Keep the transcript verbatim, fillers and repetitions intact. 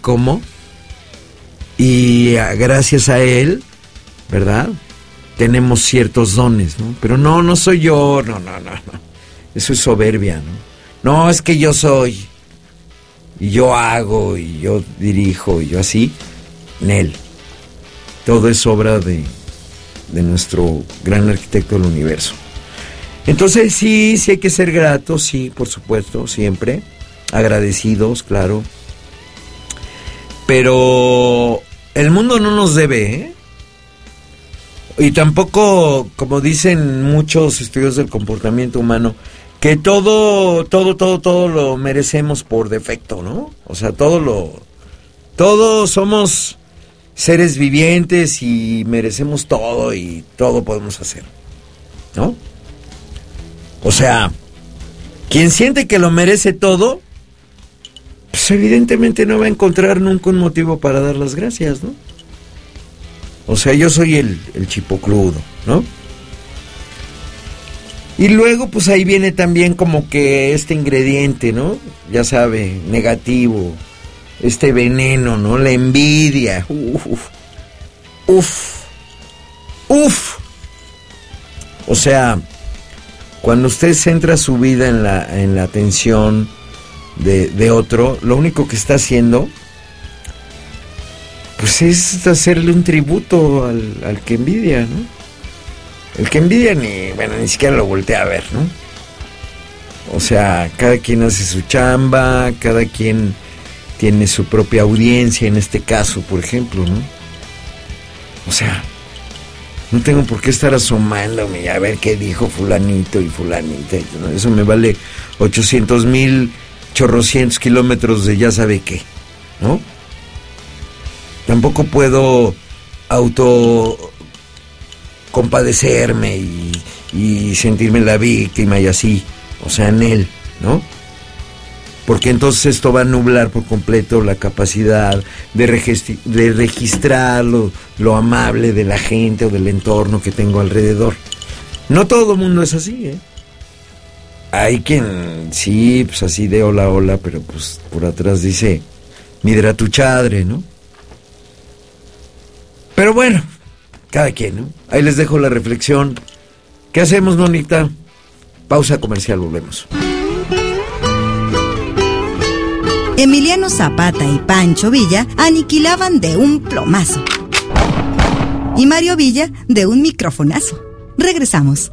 cómo, y a, gracias a él, ¿verdad?, tenemos ciertos dones, ¿no? Pero no, no soy yo, no, no, no, no. Eso es soberbia, ¿no? No, es que yo soy, y yo hago, y yo dirijo, y yo así. Nel. Todo es obra de, de nuestro gran arquitecto del universo. Entonces sí, sí hay que ser gratos, sí, por supuesto, siempre. Agradecidos, claro. Pero el mundo no nos debe, ¿eh? Y tampoco, como dicen muchos estudios del comportamiento humano, que todo, todo, todo, todo lo merecemos por defecto, ¿no? O sea, todo lo... Todos somos seres vivientes y merecemos todo y todo podemos hacer, ¿no? O sea, quien siente que lo merece todo, pues evidentemente no va a encontrar nunca un motivo para dar las gracias, ¿no? O sea, yo soy el, el chipocludo, ¿no? Y luego, pues ahí viene también como que este ingrediente, ¿no? Ya sabe, negativo, este veneno, ¿no? La envidia. Uf, uf, uf. O sea, cuando usted centra su vida en la, en la atención de, de otro, lo único que está haciendo, pues es hacerle un tributo al, al que envidia, ¿no? El que envidia ni, bueno, ni siquiera lo voltea a ver, ¿no? O sea, cada quien hace su chamba, cada quien tiene su propia audiencia, en este caso, por ejemplo, ¿no? O sea, no tengo por qué estar asomándome a ver qué dijo fulanito y fulanita, ¿no? Eso me vale ochocientos mil chorrocientos kilómetros de ya sabe qué, ¿no? Tampoco puedo auto compadecerme y, y sentirme la víctima y así, o sea, en él, ¿no? Porque entonces esto va a nublar por completo la capacidad de, registri- de registrar lo, lo amable de la gente o del entorno que tengo alrededor. No todo el mundo es así, ¿eh? Hay quien, sí, pues así de hola, hola, pero pues por atrás dice, midra tu chadre, ¿no? Pero bueno, cada quien, ¿no? Ahí les dejo la reflexión. ¿Qué hacemos, Nonita? Pausa comercial, volvemos. Emiliano Zapata y Pancho Villa aniquilaban de un plomazo. Y Mario Villa de un microfonazo. Regresamos.